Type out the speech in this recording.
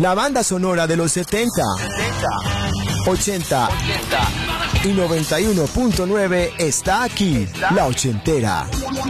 La banda sonora de los 70, 80 y 91.9 está aquí. La ochentera.